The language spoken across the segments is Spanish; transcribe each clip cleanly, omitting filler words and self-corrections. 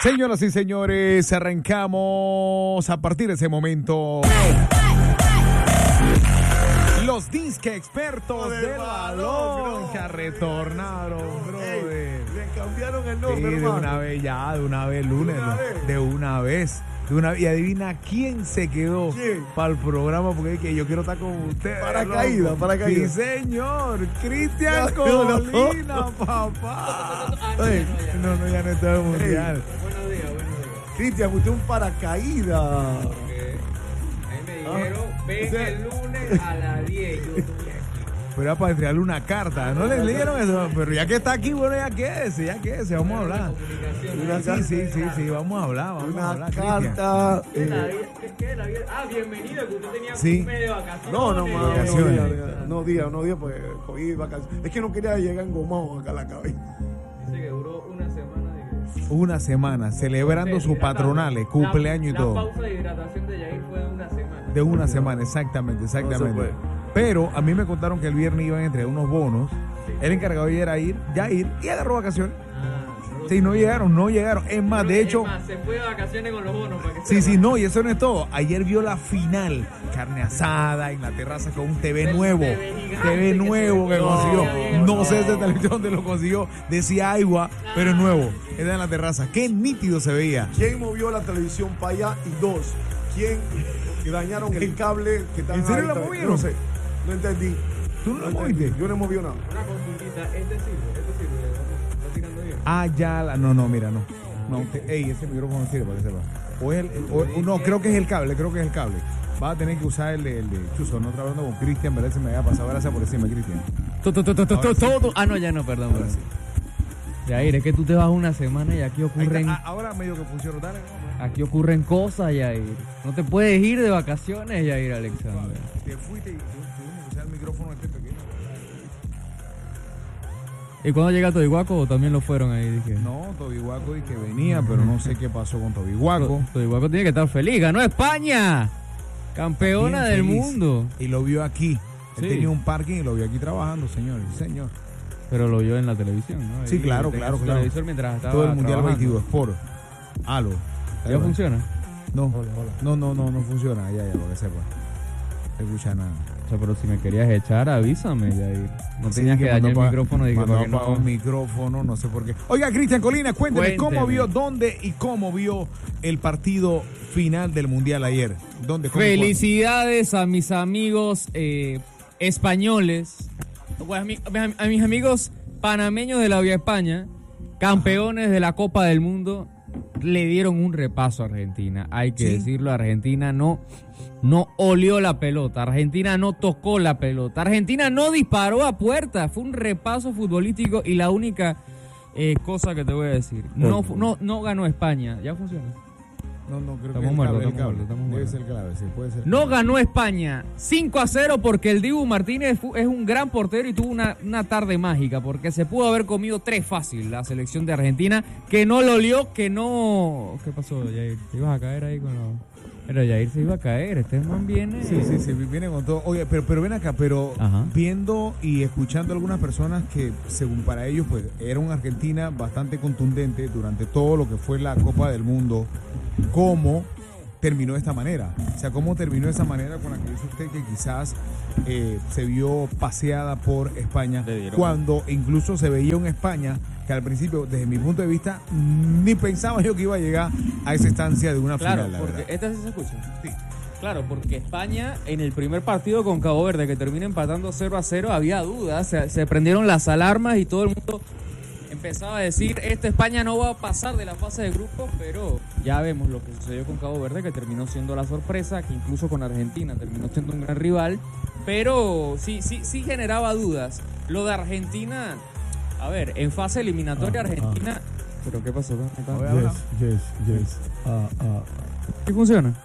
Señoras y señores, arrancamos a partir de ese momento. Los disque expertos del balón ya retornaron, brother. Le cambiaron el nombre, Sí, hermano. de una vez, lunes. De una vez. Y adivina quién se quedó ¿Quién? para el programa, porque es que yo quiero estar con ustedes. Paracaídas, loco. paracaídas. Sí, señor. Cristian Ya, Colina, papá. Ey, No, ya no está en el mundial. Buenos días. Cristian, usted es un paracaídas. Ahí me dijeron, ven o sea, el lunes a las 10. Yo estoy aquí. Pero era para entregarle una carta. ¿No le leyeron eso? Pero ya que está aquí, bueno, ya quédese, vamos a hablar. Sí, vamos a hablar, Una Cristian. carta. ¿Qué es la vida? Bienvenido, que usted tenía Sí. un mes de vacaciones. No, Vacaciones. no días, pues cogí vacaciones. Es que no quería llegar engomado acá a la cabeza. Dice que duró una semana. Una semana, celebrando sus patronales, cumpleaños y todo. La pausa de hidratación de Yair fue de una semana. De una semana, exactamente. No se puede. Pero a mí me contaron que el viernes iban a entregar unos bonos. El encargado era ir y agarró vacaciones. Sí, no llegaron. Es más, de hecho... se fue de vacaciones con los bonos. Para que Sí, sepa. no, y eso no es todo. Ayer vio la final, carne asada en la terraza con un TV nuevo. TV nuevo que consiguió. No sé de televisión dónde lo consiguió. Decía agua, pero es nuevo. Era en la terraza. Qué nítido se veía. ¿Quién movió la televisión para allá? Y dos, ¿quién dañaron el cable que están ¿En serio la ahí? movieron? No sé, no entendí. ¿Tú no la entendí. moviste? Yo no movió nada. Una consultita, este sirve. ¿Está tirando bien? Ah, ya, no, mira, no. Ese micrófono sirve para que sepa. No, creo que es el cable. Va a tener que usar el de Chuzo. No trabajando con Cristian, ¿verdad? Se me había pasado. Gracias por decirme, Cristian. Todo. Ah, no, ya no, perdón. Ahora sí. Yair, es que tú te vas una semana y aquí Ahí ocurren, está. Ahora medio que funcionó. Dale, aquí ocurren cosas, Yair. No te puedes ir de vacaciones, Yair Alexander. te fuiste y tuvimos que usar el micrófono este pequeño. ¿Y cuándo llega Todihuaco o también lo fueron ahí? Dije. No, Tobihuaco y que venía, pero no sé qué pasó con Tobihuaco. Todihuaco tiene que estar feliz. ¡Ganó España! Campeona Bien del feliz. mundo. Y lo vio aquí. Él Sí. tenía un parking y lo vio aquí trabajando, señores. Señor. Pero lo vio en la televisión, ¿no? Sí, Ahí claro, tenía claro, su claro. televisor mientras estaba Todo el Mundial trabajando. 22 Sport. Halo. ¿Ya funciona? No, no funciona. Ya, para que sepa. No se escucha nada. O sea, pero si me querías echar, avísame, Yair. No Sí, tenías que dañar el mandó micrófono. Dije, mandó para que a apagar un micrófono, no sé por qué. Oiga, Cristian Colina, cuénteme cómo vio, dónde y cómo vio el partido final del Mundial ayer. ¿Dónde? ¿Cómo, Felicidades a mis amigos españoles, pues a mis amigos panameños de la Vía España, campeones de la Copa del Mundo, le dieron un repaso a Argentina. Hay que decirlo, Argentina no olió la pelota, Argentina no tocó la pelota, Argentina no disparó a puerta, fue un repaso futbolístico y la única cosa que te voy a decir, no ganó España, ¿ya funciona? No, creo Estamos que es muertos, el cable. estamos Debe muertos. ser clave, sí, puede ser. No ganó España 5-0 porque el Dibu Martínez es un gran portero y tuvo una tarde mágica porque se pudo haber comido 3 fácil la selección de Argentina que no lo olió, que no... ¿Qué pasó, Yair? ¿Te ibas a caer ahí con los...? Pero Yair se iba a caer, este man viene... Sí, viene con todo. Oye, pero ven acá, Ajá. viendo y escuchando a algunas personas que, según para ellos, pues era una Argentina bastante contundente durante todo lo que fue la Copa del Mundo, ¿cómo terminó de esta manera? O sea, ¿cómo terminó de esa manera con la que dice usted que quizás se vio paseada por España, cuando incluso se veía un España que al principio, desde mi punto de vista, ni pensaba yo que iba a llegar a esa instancia de una Claro, final, la porque verdad. esta sí se escucha. Sí. Claro, porque España en el primer partido con Cabo Verde, que termina empatando 0-0, había dudas, se prendieron las alarmas y todo el mundo empezaba a decir, esta España no va a pasar de la fase de grupos, pero ya vemos lo que sucedió con Cabo Verde, que terminó siendo la sorpresa, que incluso con Argentina terminó siendo un gran rival, pero sí generaba dudas. Lo de Argentina, a ver, en fase eliminatoria Argentina... ¿Pero qué pasó? Yes. ¿Qué funciona?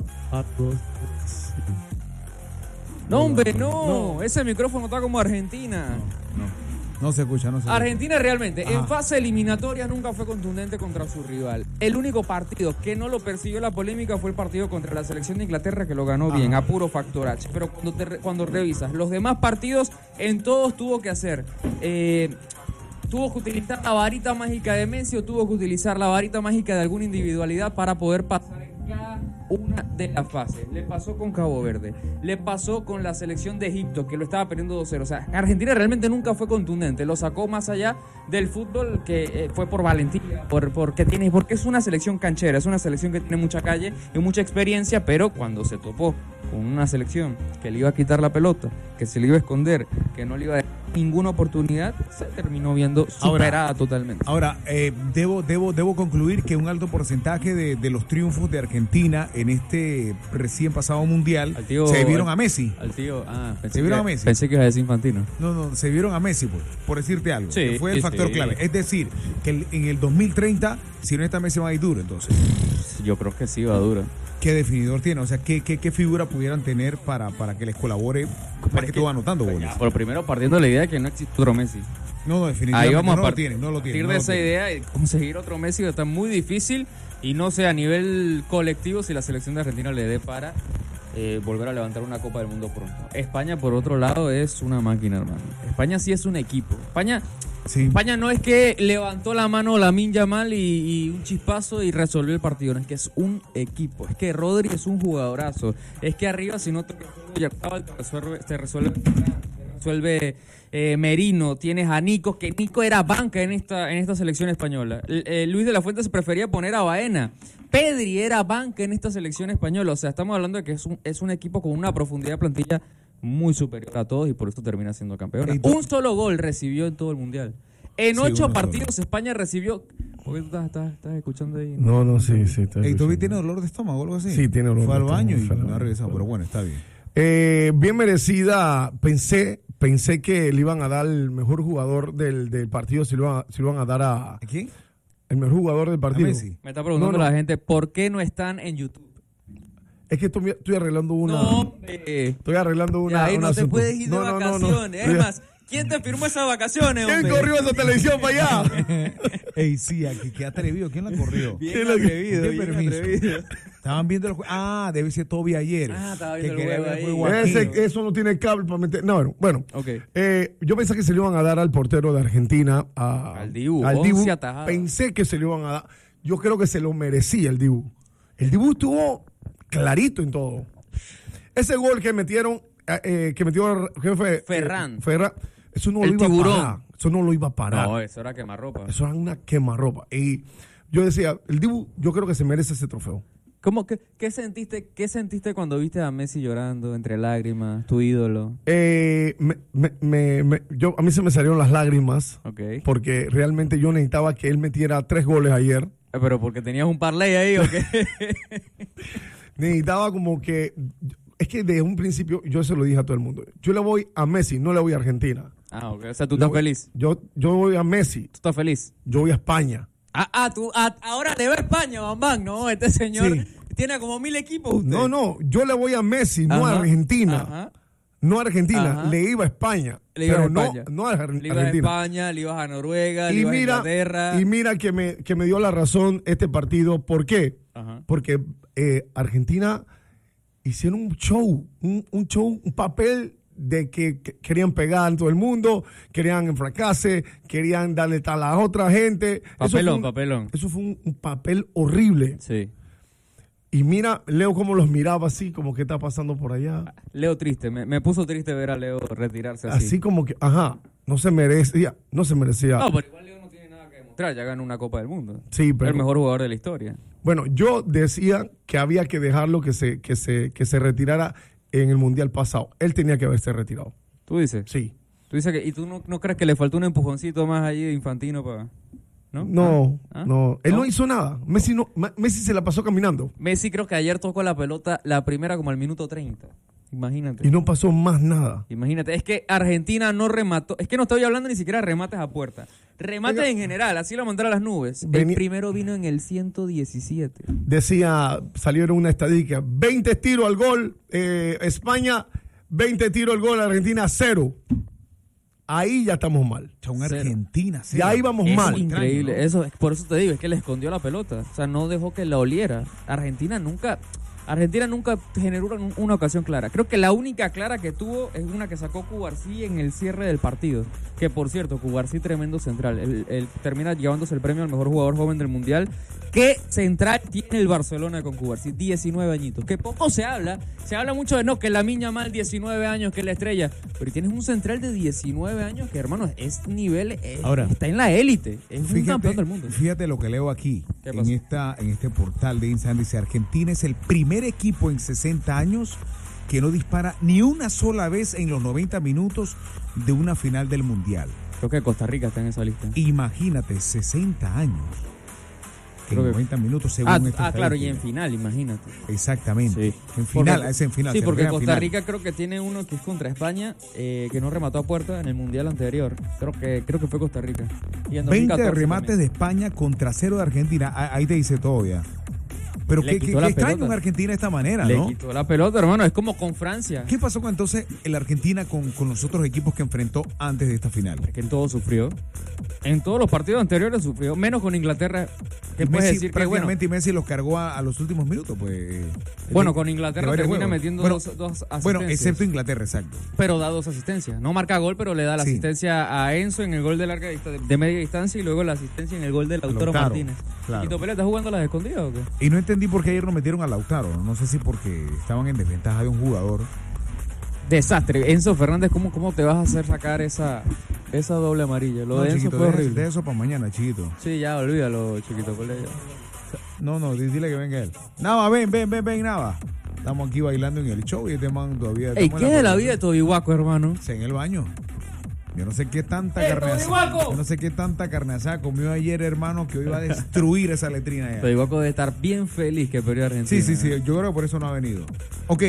No, hombre, no. Ese micrófono está como Argentina. No se escucha, Argentina realmente, Ajá. en fase eliminatoria nunca fue contundente contra su rival. El único partido que no lo persiguió la polémica fue el partido contra la selección de Inglaterra, que lo ganó bien, a puro factor H. Pero cuando revisas los demás partidos, en todos tuvo que hacer tuvo que utilizar la varita mágica de Messi o tuvo que utilizar la varita mágica de alguna individualidad para poder pasar en cada una de las fases. Le pasó con Cabo Verde, le pasó con la selección de Egipto, que lo estaba perdiendo 2-0. O sea, Argentina realmente nunca fue contundente, lo sacó más allá del fútbol, que fue por valentía, porque es una selección canchera, es una selección que tiene mucha calle y mucha experiencia, pero cuando se topó con una selección que le iba a quitar la pelota, que se le iba a esconder, que no le iba a dar ninguna oportunidad, se terminó viendo superada totalmente. Ahora, debo concluir que un alto porcentaje de los triunfos de Argentina en este recién pasado mundial se vieron a Messi. Pensé que ibas a decir Infantino. No, se vieron a Messi, por decirte algo. Sí, que fue el factor clave. Es decir, que en el 2030, si no está Messi, va a ir duro, entonces. Yo creo que sí va duro. ¿Qué definidor tiene? O sea, ¿qué figura pudieran tener para que les colabore para que tú vas anotando goles? Por primero, partiendo de la idea de que no existe otro Messi. No, definitivamente ahí vamos no lo tiene. A partir de esa idea, conseguir otro Messi está muy difícil y no sé a nivel colectivo si la selección de Argentina le dé para volver a levantar una Copa del Mundo pronto. España, por otro lado, es una máquina, hermano. España sí es un equipo. España no es que levantó la mano Lamine Yamal y un chispazo y resolvió el partido, no, es que es un equipo, es que Rodri es un jugadorazo, es que arriba si no te resuelve Merino, tienes a Nico, que Nico era banca en esta selección española. Luis de la Fuente se prefería poner a Baena. Pedri era banca en esta selección española. O sea, estamos hablando de que es un equipo con una profundidad de plantilla muy superior a todos y por eso termina siendo campeón. Un solo gol recibió en todo el mundial. En 8 partidos España recibió... ¿Por qué tú estás escuchando ahí? No, sí. ¿Y tú tiene dolor de estómago o algo así? Sí, tiene dolor. Fue al baño y no ha regresado, pero bueno, está bien. Bien merecida. Pensé que le iban a dar el mejor jugador del partido, si lo iban a dar a... ¿A quién? El mejor jugador del partido. Messi. Me está preguntando la gente, ¿por qué no están en YouTube? Es que estoy arreglando una... No, estoy arreglando una... Ahí no te puedes ir de No. vacaciones. Es más, ¿quién te firmó esas vacaciones, ¿Quién hombre? corrió esa televisión para allá? Ey, sí, aquí, qué atrevido. ¿Quién la corrió? Bien atrevido, ¿Qué bien permiso? atrevido. Estaban viendo el juego. debe ser Toby ayer. Estaba que viendo el quería juego ver el ahí. juego aquí. Eso no tiene cable para meter... No, bueno. Okay. Yo pensé que se le iban a dar al portero de Argentina, al Dibu. Pensé que se le iban a dar. Yo creo que se lo merecía el Dibu. El Dibu estuvo clarito en todo. Ese gol que metieron, ¿qué fue? Ferran. Eso no El lo iba tiburón. a parar. Eso no lo iba a parar. No, eso era quemarropa. Eso era una quemarropa. Y yo decía, el Dibu, yo creo que se merece ese trofeo. ¿Qué sentiste cuando viste a Messi llorando entre lágrimas, tu ídolo? A mí se me salieron las lágrimas. Okay. Porque realmente yo necesitaba que él metiera 3 goles ayer. ¿Pero porque tenías un parlay ahí o qué? Necesitaba como que... Es que desde un principio yo se lo dije a todo el mundo. Yo le voy a Messi, no le voy a Argentina. Ok. O sea, ¿tú estás feliz? Yo voy a Messi. ¿Tú estás feliz? Yo voy a España. Ahora le va a España, Bambán, ¿no? Este señor tiene como 1000 equipos. ¿Usted? No, yo le voy a Messi, no a Argentina. Ajá. No a Argentina, Ajá. Le iba a España. Le ibas pero a España. no a Argentina. Le ibas a España, le ibas a Noruega, le ibas a Inglaterra. Y mira que me dio la razón este partido. ¿Por qué? Ajá. Porque Argentina hicieron un show, un papel de que querían pegar a todo el mundo, querían enfracarse, querían darle tal a otra gente. Papelón. Eso fue un papel horrible. Sí. Y mira, Leo cómo los miraba así, como que está pasando por allá. Leo triste, me puso triste ver a Leo retirarse así. Así como que, no se merecía. No, pero igual Leo no tiene nada que demostrar, ya ganó una Copa del Mundo. Sí, pero... El mejor jugador de la historia. Bueno, yo decía que había que dejarlo que se retirara en el Mundial pasado. Él tenía que haberse retirado. ¿Tú dices? Sí. ¿Tú dices que... ¿Y tú no crees que le faltó un empujoncito más allí de Infantino para...? ¿No? No. Él no hizo nada. Messi se la pasó caminando. Messi creo que ayer tocó la pelota, la primera como al minuto 30. Imagínate. Y no pasó más nada. Imagínate. Es que Argentina no remató. Es que no estoy hablando ni siquiera de remates a puerta. Remates en general. Así lo mandaron a las nubes. El primero vino en el 117. Salieron una estadística. 20 tiros al gol España, 20 tiros al gol Argentina, 0. Ahí ya estamos mal. Son Argentina, ya ahí vamos mal. Es increíble. ¿No? Por eso te digo, es que le escondió la pelota. O sea, no dejó que la oliera. Argentina nunca... Argentina nunca generó una ocasión clara. Creo que la única clara que tuvo es una que sacó Cubarsí en el cierre del partido. Que por cierto, Cubarsí tremendo central. Él termina llevándose el premio al mejor jugador joven del Mundial. ¿Qué central tiene el Barcelona con Cubarsí? 19 añitos. Que poco se habla. Se habla mucho de no, que Lamine mal 19 años, que es la estrella. Pero tienes un central de 19 años que, hermano, es nivel, Ahora, está en la élite. Es un campeón del mundo. Fíjate lo que leo aquí. ¿Qué pasó? En este portal de Insan dice: Argentina es el primer equipo en 60 años que no dispara ni una sola vez en los 90 minutos de una final del Mundial. Creo que Costa Rica está en esa lista. Imagínate, 60 años. Creo En que- 90 minutos según esta claro, y estadística. en final, imagínate. Exactamente. Sí. En final, Porque- es en final. Sí, se porque refiere a Costa final. Rica creo que tiene uno que es contra España, que no remató a puerta en el Mundial anterior. Creo que fue Costa Rica. Y en 20 2014 remates también. de España contra 0 de Argentina. Ahí te dice todo ya. Pero Le qué quitó la extraño pelota. en Argentina de esta manera, Le ¿no? quitó la pelota, hermano. Es como con Francia. ¿Qué pasó con entonces el Argentina con los otros equipos que enfrentó antes de esta final? Es que en todo sufrió. En todos los partidos anteriores sufrió. Menos con Inglaterra. Que Y puedes Messi, decir que bueno. prácticamente Messi los cargó a los últimos minutos, pues. Bueno, con Inglaterra de varios termina juegos. metiendo Bueno, dos asistencias. Bueno, excepto Inglaterra, exacto. Pero da 2 asistencias. No marca gol, pero le da la Sí. asistencia a Enzo en el gol de de media distancia y luego la asistencia en el gol de Lautaro Lautaro, Martínez. claro. ¿Y Topela está jugando a las escondidas o qué? Y no entendí por qué ayer no metieron a Lautaro. No sé si porque estaban en desventaja de un jugador. Desastre. Enzo Fernández, ¿cómo te vas a hacer sacar esa doble amarilla? Lo No, de Enzo chiquito, fue deja horrible. eso para mañana, chiquito. Sí, ya, olvídalo, chiquito. Colega. No, dile que venga él. Nava, ven, Nava. Estamos aquí bailando en el show y este man todavía. Ey, estamos ¿qué en es de la producción. vida de Tobihuaco, hermano? En el baño. Yo no sé qué tanta ¡Eh, carne Tobihuaco! Yo no sé qué tanta carne asada comió ayer, hermano, que hoy va a destruir esa letrina allá. Tobihuaco debe estar bien feliz que perdió Argentina. Sí. Yo creo que por eso no ha venido. Ok.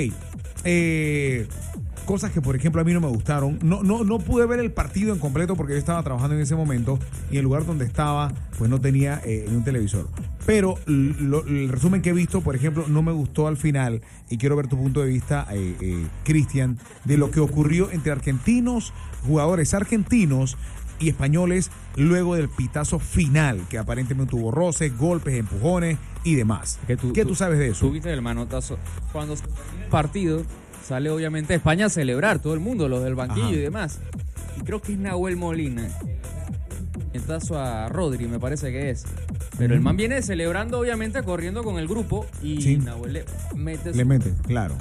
Cosas que, por ejemplo, a mí no me gustaron. No pude ver el partido en completo porque yo estaba trabajando en ese momento y el lugar donde estaba, pues no tenía un televisor. Pero el resumen que he visto, por ejemplo, no me gustó al final y quiero ver tu punto de vista, Cristian, de lo que ocurrió entre argentinos, jugadores argentinos y españoles luego del pitazo final, que aparentemente hubo roces, golpes, empujones y demás. ¿Qué tú sabes de eso? Tú viste el manotazo. Cuando se termina el partido, sale obviamente España a celebrar, todo el mundo, los del banquillo Ajá. y demás. Y creo que es Nahuel Molina. Manotazo a Rodri, me parece que es. Pero el man viene celebrando, obviamente, corriendo con el grupo. Y Sí. Nahuel le mete Le mete, claro.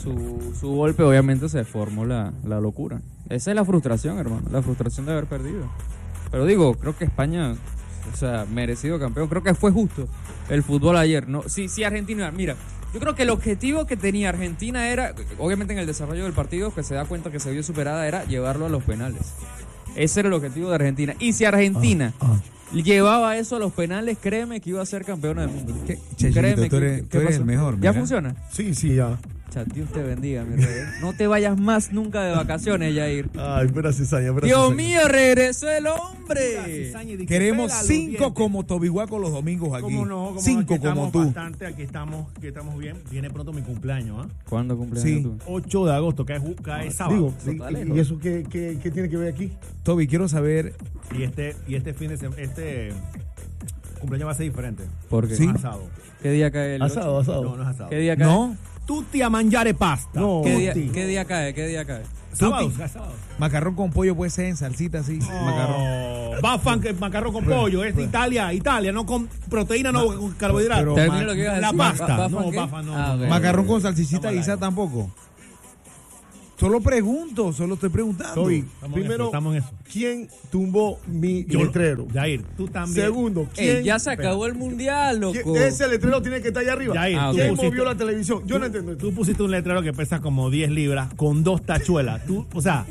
su golpe, obviamente se formó la locura. Esa es la frustración, hermano. La frustración de haber perdido. Pero digo, creo que España, o sea, merecido campeón. Creo que fue justo el fútbol ayer. No, sí, Argentina. Mira, yo creo que el objetivo que tenía Argentina era, obviamente en el desarrollo del partido, que se da cuenta que se vio superada, era llevarlo a los penales. Ese era el objetivo de Argentina. Y si Argentina llevaba eso a los penales, créeme que iba a ser campeona del mundo. Créeme tú eres ¿qué pasó? el mejor. ¿Ya mira. funciona? Sí, ya. Chat, Dios te bendiga, mi rey. No te vayas más nunca de vacaciones, Jair. Ay, espera cizaña, Dios mío, regresó el hombre. Queremos 5 como Tobihuaco los domingos aquí. ¿Cómo no? 5 como tú. Bastante, aquí estamos bien. Viene pronto mi cumpleaños, ¿ah? ¿Cuándo cumpleaños Sí. tú? 8 de agosto, cae sábado. Digo, Total, ¿y eso qué tiene que ver aquí? Toby, quiero saber. Y este fin de semana, este cumpleaños va a ser diferente. ¿Por qué? Sí. Asado. ¿Qué día cae el Asado, ocho? asado. No, no es asado. ¿Qué día cae? No, Tutti a mangiare pasta. No, ¿Qué día cae? ¿Qué día cae? Sábado, sábado. macarrón con pollo puede ser en salsita así. Macarrón. Bafan, que macarrón con pollo. Es de Italia, no con proteína, no con carbohidratos. pero Termina lo que ibas a La decir. pasta. ¿Bafan No, qué? bafan no. Ah, ok. Macarrón con salchichita Estamos al guisada aire. tampoco. Solo pregunto, solo estoy preguntando. Toby, Estamos en primero, eso, estamos en eso. ¿quién tumbó mi Yo- letrero? Jair, tú también. Segundo, Ey, ¿quién? ya se acabó el mundial, loco. Ese letrero tiene que estar allá arriba. Jair, Ah, ok. ¿Quién tú pusiste- movió la televisión? Yo no entiendo. Tú pusiste un letrero que pesa como 10 libras con 2 tachuelas. Tú, o sea,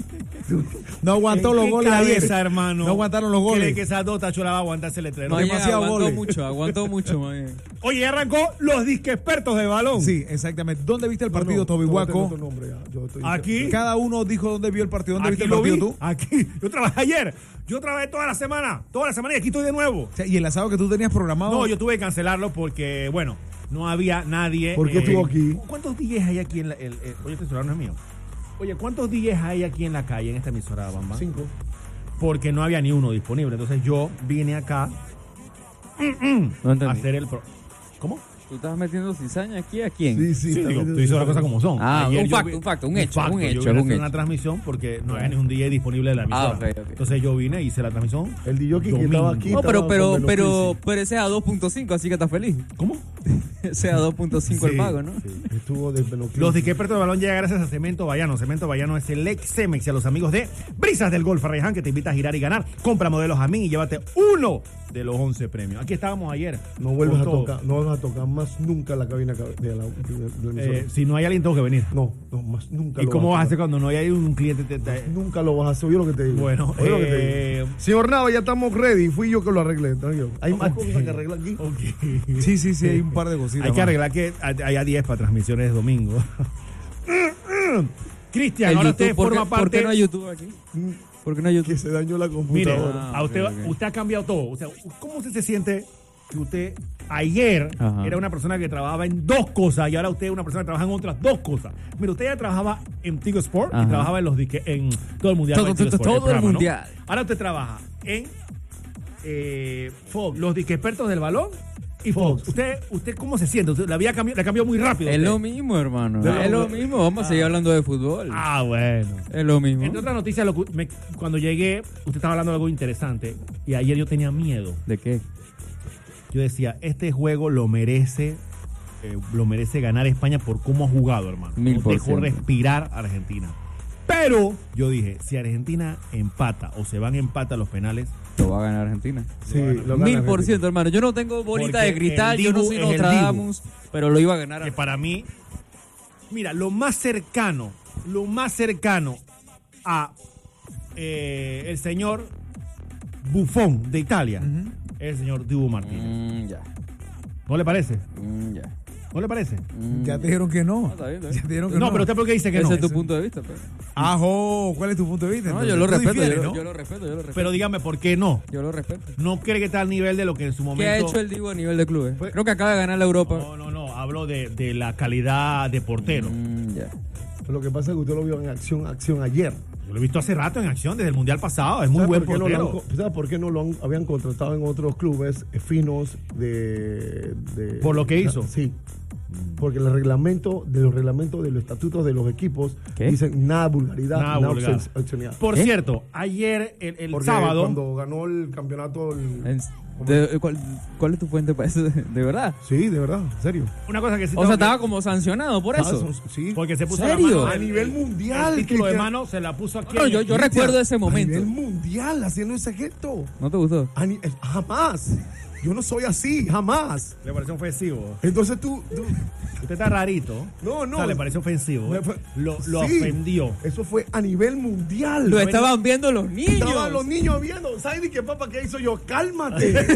No aguantó ¿en los qué goles ayer. cabeza, hermano? No aguantaron los goles. ¿Cree que esas 2 tachuelas va a aguantar ese letrero? No, ya demasiado aguantó goles. aguantó mucho, man. Oye, ya arrancó los disque expertos de balón. Sí, exactamente. ¿Dónde viste el partido, No, Toby no, Huaco? no tengo tu nombre ya. Yo estoy- Aquí. Cada uno dijo dónde vio el partido. ¿Dónde viste Aquí el lo partido vi. tú? Aquí. Yo trabajé ayer. Yo trabajé toda la semana y aquí estoy de nuevo. O sea, ¿y el asado que tú tenías programado? No, yo tuve que cancelarlo porque, bueno, no había nadie. ¿Por qué estuvo aquí? ¿Cuántos DJs hay aquí en la... oye, este celular no es mío. Oye, ¿cuántos DJs hay aquí en la calle, en esta emisora, Bamba? 5. Porque no había ni uno disponible. Entonces yo vine acá No a entendí. hacer el... ¿Cómo? ¿Tú estás metiendo cizaña aquí a quién? Sí, Sí, está digo, bien. tú dices las cosas como son. Ah, Ayer un yo facto, un hecho, Yo un vine a hecho. hacer una transmisión porque no había ni un DJ disponible de la emisora. Ah, ok. Entonces yo vine y hice la transmisión. El DJ que domingo. estaba aquí. No, estaba con pero Beloquici. ese es a 2.5, así que estás feliz. ¿Cómo? Ese es a 2.5 el pago, ¿no? Estuvo de Beloquici. Los disquepertos de balón llegan gracias a Cemento Bayano. Cemento Bayano es el ex Cemex y a los amigos de Brisas del Golf Arraiján que te invita a girar y ganar. Compra modelos a mí y llévate uno de los 11 premios. Aquí estábamos ayer. No vuelvas a con todo. tocar, no vuelvas a tocar más nunca la cabina de la emisora. Si no hay alguien, tengo que venir. No, más nunca. ¿Y lo cómo vas a tocar. hacer cuando no hay un cliente? Nunca lo vas a hacer. Oye lo que te digo. Bueno, Oye lo que te digo. Señor Nava, ya estamos ready. Fui yo que lo arreglé. Tranquilo. Hay más cosas que arreglar aquí. Ok. Sí, hay un par de cositas. Hay que más. arreglar que haya 10 para transmisiones de domingo. Cristian, El ahora YouTube, usted forma ¿por parte. qué no hay YouTube aquí? ¿Por qué no hay Que YouTube? se dañó la Mire, computadora. a usted, ok. usted ha cambiado todo. O sea, ¿cómo usted se siente que usted ayer Ajá. era una persona que trabajaba en dos cosas y ahora usted es una persona que trabaja en otras dos cosas? Mire, usted ya trabajaba en Tigo Sport y Ajá. trabajaba en en todo el mundial. Todo, de Tigo todo, Sport, todo el programa, ¿no? mundial. Ahora usted trabaja en Fox, los disqueexpertos del balón y Fox. ¿Usted cómo se siente? Usted, la vida la cambió muy rápido. Es usted. lo mismo, hermano. De Es lo- lo mismo. Vamos a seguir hablando de fútbol. Ah, bueno. Es lo mismo. Entre otras noticias, cuando llegué, usted estaba hablando de algo interesante y ayer yo tenía miedo. ¿De qué? Yo decía, este juego lo merece ganar España por cómo ha jugado, hermano. No 1000%. dejó respirar a Argentina. Pero yo dije, si Argentina empata o se van a empate a los penales, Lo va a ganar Argentina. Sí, lo gana 1000%, hermano. Yo no tengo bolita Porque de cristal, el yo no Dibu soy es el Nostradamus, pero lo iba a ganar. que para mí, mira, lo más cercano a el señor Buffon de Italia es el señor Dibu Martínez. Ya. ¿No le parece? Ya. ¿No le parece? Ya te dijeron que no. está bien, está Ya bien. te dijeron que No, no. pero usted por qué dice que Ese no. es tu punto de vista, pero. Ajo, ¿cuál es tu punto de vista? No, entonces? yo lo Tú respeto, difieres, yo, ¿no? yo lo respeto, yo lo respeto. Pero dígame, ¿por qué no? Yo lo respeto. ¿No cree que está al nivel de lo que en su momento... ¿Qué ha hecho el Dibu a nivel de clubes? Pues- Creo que acaba de ganar la Europa. No, hablo de la calidad de portero. Ya. Lo que pasa es que usted lo vio en acción ayer. Yo lo he visto hace rato en acción, desde el Mundial pasado. Es muy ¿Sabe buen por qué no lo portero. ¿Sabe por qué no lo habían contratado en otros clubes finos de ¿Por lo que hizo? Sí. Porque los reglamentos de los estatutos de los equipos ¿Qué? dicen nada vulgaridad, Nada nada vulgar. obscenidad. Por cierto, ayer, el Porque sábado... cuando ganó el campeonato ¿Cuál es tu fuente para eso? ¿De verdad? sí, de verdad, en serio. Una cosa que sí O tengo sea, que- estaba como sancionado por eso. Sí. Porque se puso ¿Serio? la mano... A nivel mundial, El título de Cristian. mano se la puso aquí. No, yo recuerdo ese A momento. nivel mundial haciendo ese gesto. ¿No te gustó? Jamás. Yo no soy así, jamás. Le pareció ofensivo. Entonces tú Usted está rarito. No. O sea, le pareció ofensivo. Me fue- Lo Sí, ofendió. Eso fue a nivel mundial. Lo estaban viendo los niños. Estaban los niños viendo. ¿Sabes ni qué papá qué hizo yo? Cálmate.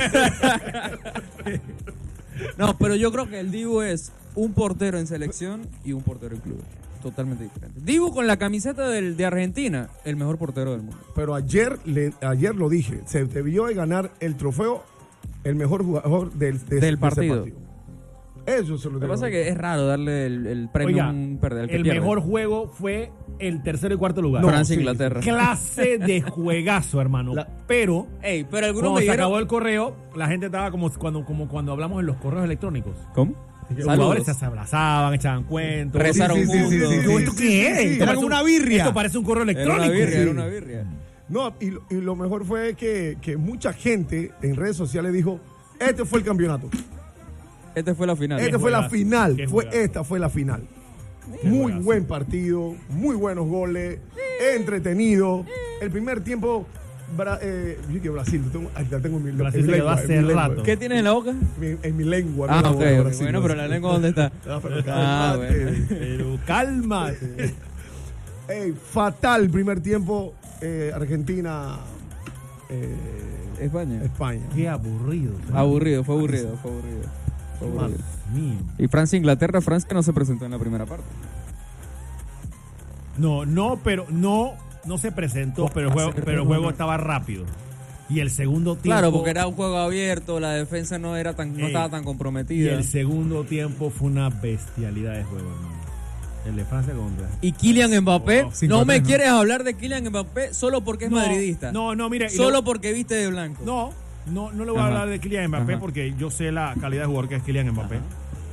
No, pero yo creo que el Dibu es un portero en selección y un portero en clubes. Totalmente diferente. Dibu con la camiseta de Argentina, el mejor portero del mundo. Pero ayer lo dije. Se debió de ganar el trofeo el mejor jugador de ese partido. Eso se lo Lo que debió pasa es de- que es raro darle el premio Oiga, a un perdedor. al que el pierde. mejor juego fue el tercero y cuarto lugar. Francia-Inglaterra. Clase de juegazo, hermano. Pero Ey, pero algunos cuando me se dijeron... acabó el correo, la gente estaba como cuando hablamos en los correos electrónicos. ¿Cómo? Los Saludos. jugadores se abrazaban, echaban cuentos. Rezaron juntos. ¿Esto qué es? Esto Era parece como una birria. Esto parece un correo Era electrónico. una birria, sí. era una birria. No, y lo mejor fue que mucha gente en redes sociales dijo, este fue el campeonato. Esta fue la final. Esta fue la juegazo, final. qué juegazo. Esta fue la final. Muy juegazo. buen partido, muy buenos goles, entretenido. El primer tiempo, yo que Brasil, la tengo en mi, Brasil en mi se quedó lengua, hace en mi lengua. rato. ¿Qué tienes en la boca? En mi lengua. Ah, no, ok, de ok. Brasil, Bueno, no pero sé. la lengua, ¿dónde está? Ah, pero Ah, cálmate. bueno. Pero cálmate. Ey, fatal primer tiempo, Argentina, España. España. Qué aburrido. Aburrido, fue aburrido, fue aburrido. Fue aburrido. Dios mío. Y Francia-Inglaterra, Francia no se presentó en la primera parte. Pero no se presentó, pero el juego estaba rápido. Y el segundo tiempo. Claro, porque era un juego abierto, la defensa no estaba tan Y comprometida. el segundo tiempo fue una bestialidad de juego, hermano. El de Francia contra. Y Kylian Mbappé, Oh, no 5-3, me ¿no? quieres hablar de Kylian Mbappé solo porque es madridista. No, mire. Solo porque viste de blanco. No le voy a Ajá. hablar de Kylian Mbappé Ajá. porque yo sé la calidad de jugador que es Kylian Mbappé.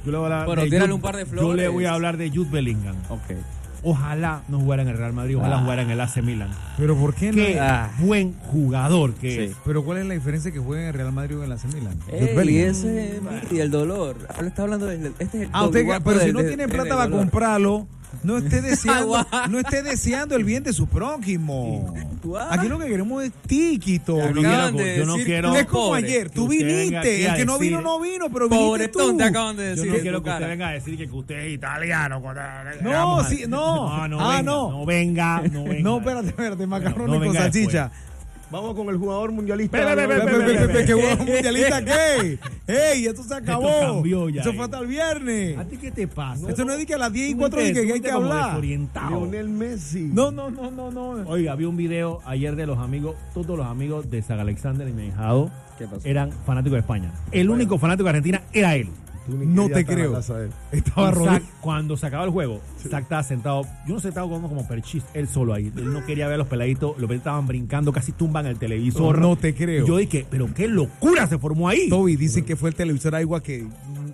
Yo le voy a hablar Bueno, de tírale Jude- un par de Yo flores. le voy a hablar de Jude Bellingham. Ok. Ojalá no jugara en el Real Madrid, ojalá jugara en el AC Milan. Pero ¿por qué no? Qué Ah. buen jugador que Sí. es. Pero ¿cuál es la diferencia que juegue en el Real Madrid o en el AC Milan? Jude Ey, Bellingham. ese y el dolor. Ahora está hablando de este es el Usted, guapo pero si del- no del- tiene del plata para dolor. comprarlo, no esté deseando, Guau. no esté deseando el bien de su prójimo. Guau. Aquí lo que queremos es tiquito. Yo no Acaban quiero- de yo no decir quiero- que Es como pobre. ayer, tú Que usted venga aquí viniste, a el que no decir- vino no vino, pero viniste Pobretón, tú. te acaban de Yo decir. no en quiero tu que usted cara. venga a decir que usted es italiano. No, sí, no. No, Ah, venga, no. no venga, no venga. No, espérate, macarrones no con venga salchicha. Vamos con el jugador mundialista. ¿Qué huevo mundialista qué? ¡Ey, esto se acabó! Esto cambió ya, Eso fue hasta el viernes. ¿A ti qué te pasa? Esto no es de que a las 10 y Tú 4 te- que tú hay te que como hablar. desorientado. Lionel Messi. No. Oiga, vi un video ayer de los amigos, todos los amigos de Saga Alexander y Mejado ¿Qué pasó? eran fanáticos de España. El único fanático de Argentina era él. Tú ni No querías te estar en creo. la casa de él. Estaba Y rodando. Zach, cuando se acabó el juego, Zach estaba sentado, yo no sé, estaba como perchis, él solo ahí. Él no quería ver a los peladitos, los peladitos estaban brincando, casi tumban el televisor. No te creo. Y yo dije, pero qué locura se formó ahí. Toby, dicen que fue el televisor agua que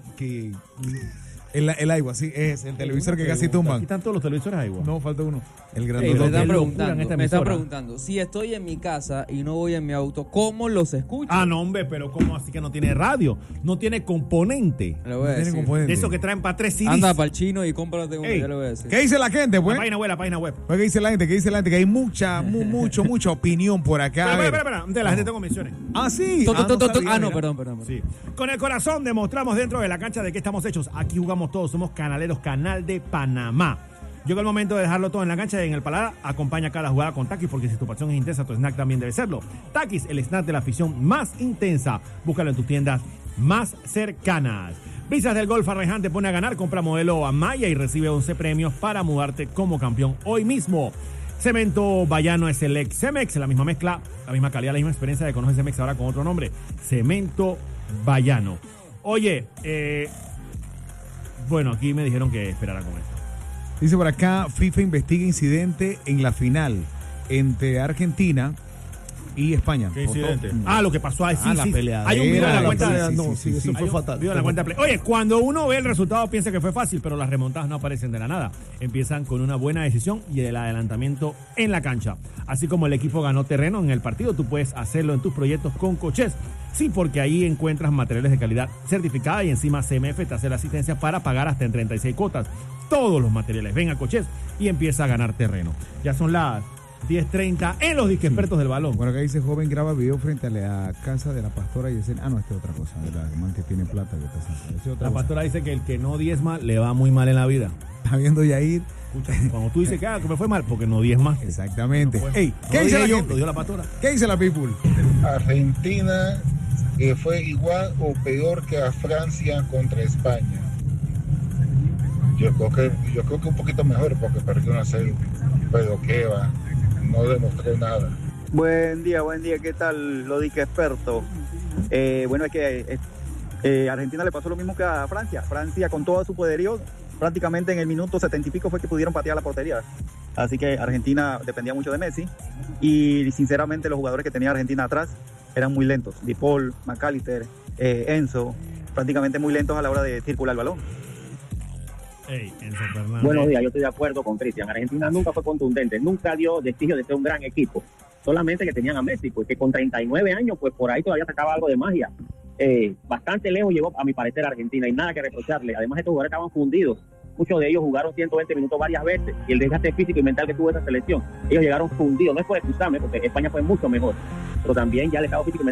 el agua, sí, es el televisor que casi Aquí tumban. están todos los televisores ahí, güey. No, falta uno. El Ey, grandote. me Qué están locura en preguntando, esta me están emisora. preguntando, si estoy en mi casa y no voy en mi auto, ¿cómo los escucho? Ah, no, hombre, pero ¿cómo así que no tiene radio? No tiene componente. Le voy a Tiene decir. componente. De eso que traen para 3 CDs. Anda para el chino y cómprate uno, Ey, ya le voy a decir. ¿Qué dice la gente, pues? La página web. ¿Qué dice la gente? ¿Qué dice la gente? Que hay mucha opinión por acá. A ver. Espera. Antes de la gente tengo menciones. Ah, sí. No, perdón. Sí. Con el corazón demostramos dentro de la cancha de qué estamos hechos. Aquí jugamos todos, somos canaleros, Canal de Panamá. Llegó el momento de dejarlo todo en la cancha y en el paladar. Acompaña cada jugada con Takis, porque si tu pasión es intensa, tu snack también debe serlo. Takis, el snack de la afición más intensa. Búscalo en tus tiendas más cercanas. Brisas del Golf Arreján te pone a ganar. Compra modelo Amaya y recibe 11 premios para mudarte como campeón hoy mismo. Cemento Bayano es el ex Cemex, la misma mezcla, la misma calidad, la misma experiencia de conocer Cemex ahora con otro nombre. Cemento Bayano. Oye, bueno, aquí me dijeron que esperara con esto. Dice por acá, FIFA investiga incidente en la final entre Argentina y España. ¿Qué incidente? Lo que pasó ahí, sí, la sí. peleadera, Hay un video en la la cuenta pelea, de... no, sí, eso Hay fue un fatal. video en la cuenta de Play. Oye, cuando uno ve el resultado piensa que fue fácil, pero las remontadas no aparecen de la nada. Empiezan con una buena decisión y el adelantamiento en la cancha. Así como el equipo ganó terreno en el partido, tú puedes hacerlo en tus proyectos con Coches. Sí, porque ahí encuentras materiales de calidad certificada y encima CMF te hace la asistencia para pagar hasta en 36 cuotas. Todos los materiales. Ven a Coches y empieza a ganar terreno. Ya son las 10:30 en los disque expertos del balón. Bueno, acá dice, joven graba video frente a la casa de la pastora y dice, no, esta es otra cosa, ¿verdad? El man que tiene plata. Que está, es otra La cosa. pastora dice que el que no diezma le va muy mal en la vida. Está viendo Yair. Escucha, cuando tú dices que me fue mal, porque no diezma. Exactamente. No, pues, Ey, no ¿qué lo dice la dije yo, gente? lo dio la pastora. ¿Qué dice la people? Argentina fue igual o peor que a Francia contra España. Yo creo que un poquito mejor porque perdió 1-0, pero qué va, no demostró nada. Buen día, ¿qué tal? Lo dije experto. Bueno, es que Argentina le pasó lo mismo que a Francia. Francia con todo su poderío, prácticamente en el minuto 70 y pico fue que pudieron patear la portería. Así que Argentina dependía mucho de Messi y sinceramente los jugadores que tenía Argentina atrás eran muy lentos. Di Paul, McAllister, Enzo, prácticamente muy lentos a la hora de circular el balón. Ey, Enzo Fernández. Buenos días, yo estoy de acuerdo con Cristian. Argentina nunca fue contundente, nunca dio vestigio de ser un gran equipo. Solamente que tenían a Messi, porque con 39 años, pues por ahí todavía sacaba algo de magia. Bastante lejos llegó, a mi parecer, Argentina, y nada que reprocharle. Además, estos jugadores estaban fundidos. Muchos de ellos jugaron 120 minutos varias veces, y el desgaste físico y mental que tuvo esa selección, ellos llegaron fundidos. No es por excusarme, porque España fue mucho mejor, pero también ya el estado físico y mental